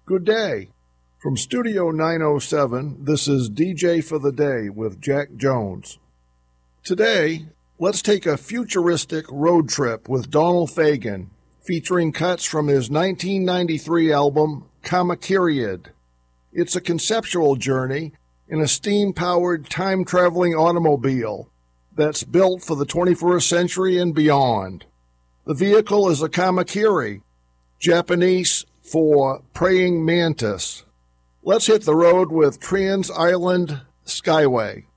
Good day. From Studio 907, this is DJ for the Day with Jack Jones. Today, let's take a futuristic road trip with Donald Fagen, featuring cuts from his 1993 album, Kamakiriad. It's a conceptual journey in a steam-powered, time-traveling automobile that's built for the 21st century and beyond. The vehicle is a kamakiri, Japanese for praying mantis. Let's hit the road with Trans Island Skyway.